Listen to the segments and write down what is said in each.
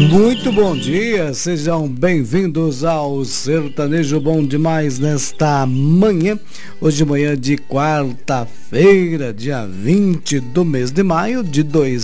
Muito bom dia, sejam bem-vindos ao Sertanejo Bom Demais nesta manhã, hoje manhã de quarta-feira, dia 20 do mês de maio de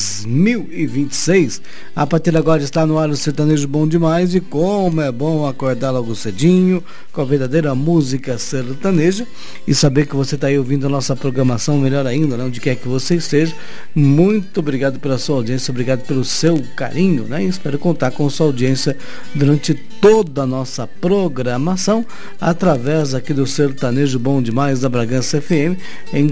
2026. A partir de agora está no ar o Sertanejo Bom Demais e como é bom acordar logo cedinho com a verdadeira música sertaneja e saber que você está aí ouvindo a nossa programação, melhor ainda, né? Onde quer que você esteja. Muito obrigado pela sua audiência, obrigado pelo seu carinho, né? Espero contar com sua audiência durante toda a nossa programação através aqui do Sertanejo Bom Demais da Bragança FM em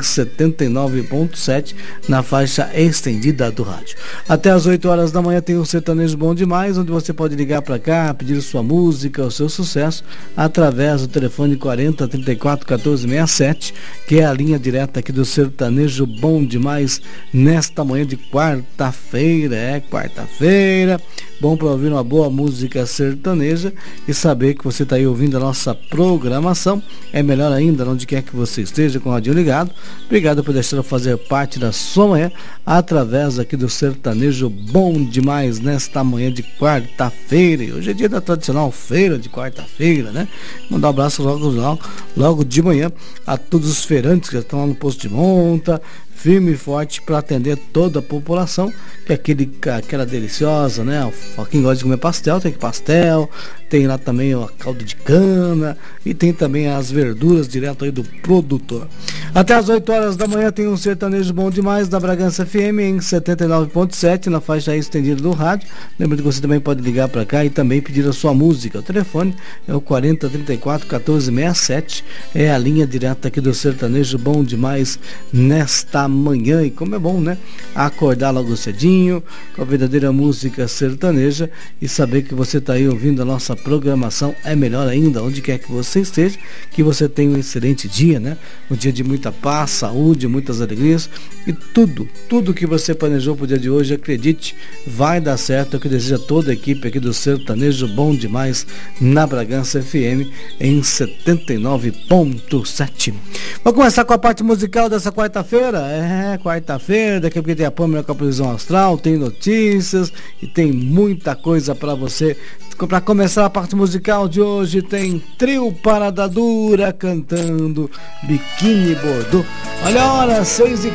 79.7 na faixa estendida do rádio. Até às 8 horas da manhã tem o Sertanejo Bom Demais, onde você pode ligar para cá, pedir sua música, o seu sucesso através do telefone 40 34 14 67, que é a linha direta aqui do Sertanejo Bom Demais nesta manhã de quarta-feira. Quarta-feira, bom para ouvir uma boa música sertaneja e saber que você está aí ouvindo a nossa programação. É melhor ainda, onde quer que você esteja com o rádio ligado. Obrigado por deixar eu fazer parte da sua manhã através aqui do Sertanejo Bom Demais nesta manhã de quarta-feira. E hoje é dia da tradicional feira de quarta-feira, né? Mandar um abraço logo de manhã a todos os feirantes que estão lá no posto de monta, firme e forte para atender toda a população, que é aquela deliciosa, né? Quem gosta de comer pastel, tem pastel, tem lá também a caldo de cana e tem também as verduras direto aí do produtor. Até às 8 horas da manhã tem um Sertanejo Bom Demais da Bragança FM em 79.7 na faixa estendida do rádio. Lembrando que você também pode ligar para cá e também pedir a sua música. O telefone é o 40 34 14 67, é a linha direta aqui do Sertanejo Bom Demais nesta manhã. E como é bom, né? Acordar logo cedinho com a verdadeira música sertaneja e saber que você está aí ouvindo a nossa programação. É melhor ainda, onde quer que você esteja, que você tenha um excelente dia, né? Um dia de muita paz, saúde, muitas alegrias e tudo que você planejou para o dia de hoje, acredite, vai dar certo. É o que deseja toda a equipe aqui do Sertanejo Bom Demais na Bragança FM em 79.7. Vamos começar com a parte musical dessa quarta-feira. Quarta-feira, daqui a pouco tem a Pâmela com a previsão astral, tem notícias e tem muita coisa para você. Para começar a parte musical de hoje, tem Trio Parada Dura cantando Biquíni Bordô. Olha a hora, 6h